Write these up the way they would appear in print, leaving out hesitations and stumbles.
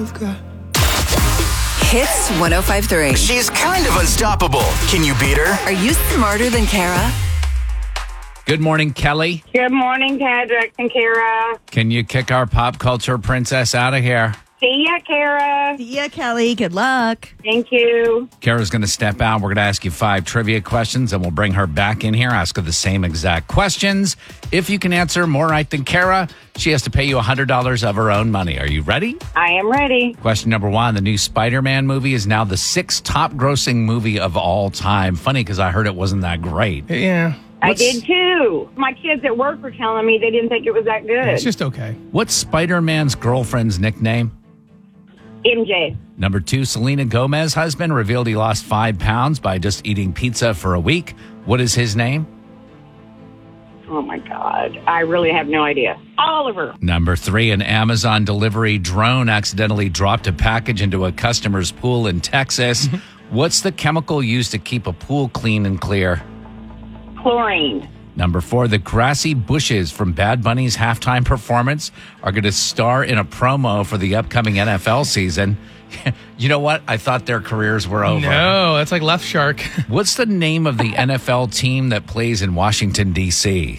I've got. Hits 105.3. She's kind of unstoppable. Can you beat her? Are you smarter than Kara? Good morning, Kelly. Good morning, Patrick and Kara. Can you kick our pop culture princess out of here? See ya, Kara. See ya, Kelly. Good luck. Thank you. Kara's going to step out. We're going to ask you 5 trivia questions, and we'll bring her back in here, ask her the same exact questions. If you can answer more right than Kara, she has to pay you $100 of her own money. Are you ready? I am ready. Question number 1. The new Spider-Man movie is now the 6th top-grossing movie of all time. Funny, because I heard it wasn't that great. Yeah. I did too. My kids at work were telling me they didn't think it was that good. It's just okay. What's Spider-Man's girlfriend's nickname? MJ. Number 2, Selena Gomez's husband revealed he lost 5 pounds by just eating pizza for a week. What is his name? Oh, my God. I really have no idea. Oliver. Number 3, an Amazon delivery drone accidentally dropped a package into a customer's pool in Texas. What's the chemical used to keep a pool clean and clear? Chlorine. Number 4, the Grassy Bushes from Bad Bunny's halftime performance are going to star in a promo for the upcoming NFL season. You know what? I thought their careers were over. No, that's like Left Shark. What's the name of the NFL team that plays in Washington, D.C.?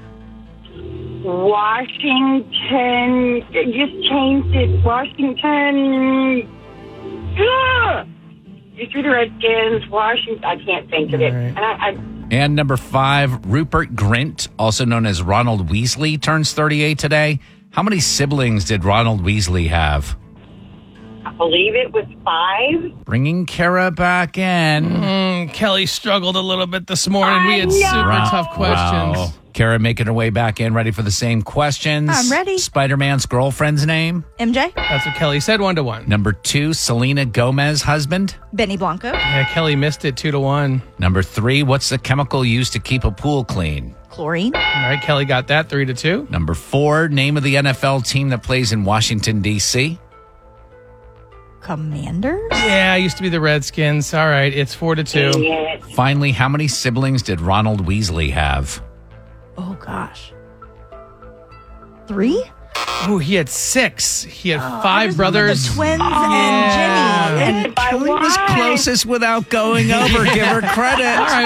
Washington. Just changed it. Washington. Ugh! You threw the Redskins. Washington. I can't think of it. Right. And number 5, Rupert Grint, also known as Ronald Weasley, turns 38 today. How many siblings did Ronald Weasley have? I believe it was 5. Bringing Kara back in. Kelly struggled a little bit this morning. We had I know. super tough questions. Wow. Kara making her way back in, ready for the same questions. I'm ready. Spider-Man's girlfriend's name? MJ? That's what Kelly said, 1-1. Number 2, Selena Gomez's husband? Benny Blanco? Yeah, Kelly missed it 2-1. Number 3, what's the chemical used to keep a pool clean? Chlorine? All right, Kelly got that 3-2. Number 4, name of the NFL team that plays in Washington, D.C.? Commanders? Yeah, I used to be the Redskins. All right, it's 4-2. Yes. Finally, how many siblings did Ronald Weasley have? Oh, gosh. 3? Oh, he had 6. He had 5 brothers. The twins Yeah. and Jenny. Kelly was closest without going over. Give her credit. All right.